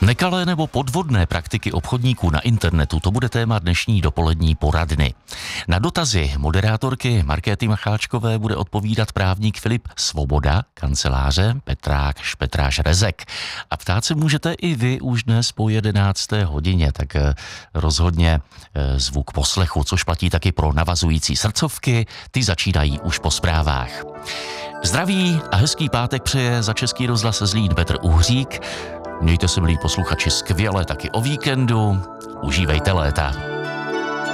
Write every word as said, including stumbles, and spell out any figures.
Nekalé nebo podvodné praktiky obchodníků na internetu, to bude téma dnešní dopolední poradny. Na dotazy moderátorky Markéty Macháčkové bude odpovídat právník Filip Svoboda, kanceláře Petráš Špetráš Rezek. A ptát se můžete i vy už dnes po jedenácté hodině, tak rozhodně zvuk poslechu, což platí taky pro navazující srdcovky, ty začínají už po zprávách. Zdraví a hezký pátek přeje za Český rozhlas Zlín Petr Uhřík. Mějte se, milí posluchači, skvěle taky o víkendu. Užívejte léta.